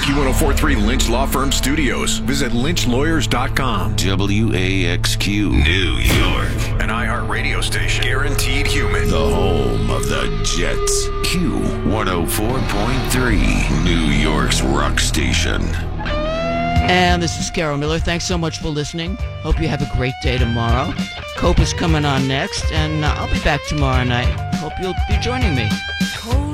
Q1043 Lynch Law Firm Studios. Visit lynchlawyers.com. WAXQ New York. An iHeartRadio station. Guaranteed human. The home of the Jets. Q104.3. New York's rock station. And this is Carol Miller. Thanks so much for listening. Hope you have a great day tomorrow. Cope is coming on next, and I'll be back tomorrow night. Hope you'll be joining me.